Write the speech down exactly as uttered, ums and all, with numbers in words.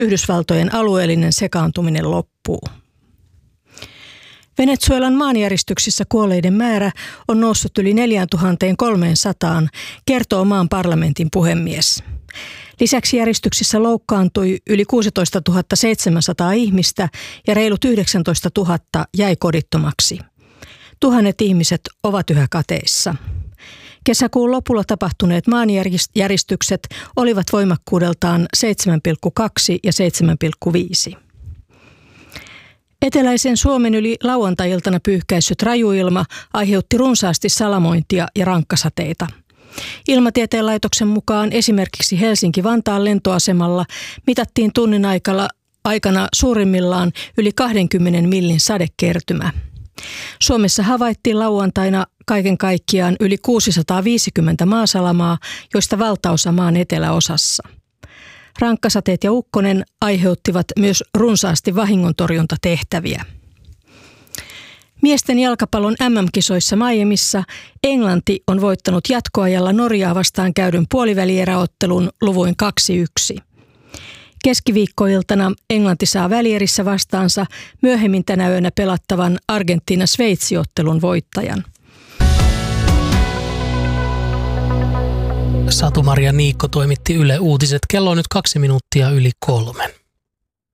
Yhdysvaltojen alueellinen sekaantuminen loppuu. Venezuelan maanjäristyksissä kuolleiden määrä on noussut yli neljätuhatta kertoo maan parlamentin puhemies. Lisäksi järjestyksissä loukkaantui yli kuusitoistatuhatta seitsemänsataa ihmistä ja reilut yhdeksäntoistatuhatta jäi kodittomaksi. Tuhannet ihmiset ovat yhä kateissa. Kesäkuun lopulla tapahtuneet maanjäristykset olivat voimakkuudeltaan seitsemän pilkku kaksi ja seitsemän pilkku viisi. Eteläisen Suomen yli lauantai-iltana pyyhkäissyt rajuilma aiheutti runsaasti salamointia ja rankkasateita. Ilmatieteen laitoksen mukaan esimerkiksi Helsinki-Vantaan lentoasemalla mitattiin tunnin aikana, aikana suurimmillaan yli kaksikymmentä millin sadekertymä. Suomessa havaittiin lauantaina kaiken kaikkiaan yli kuusisataaviisikymmentä maasalamaa, joista valtaosa maan eteläosassa. Rankkasateet ja ukkonen aiheuttivat myös runsaasti vahingontorjuntatehtäviä. Miesten jalkapallon äm äm-kisoissa Miamissa Englanti on voittanut jatkoajalla Norjaa vastaan käydyn puolivälieräottelun luvuin kaksi yksi. Keskiviikkoiltana Englanti saa välierissä vastaansa myöhemmin tänä yönä pelattavan Argentiina-Sveitsi-ottelun voittajan. Satu-Maria Niikko toimitti Yle Uutiset. Kello on nyt kaksi minuuttia yli kolme.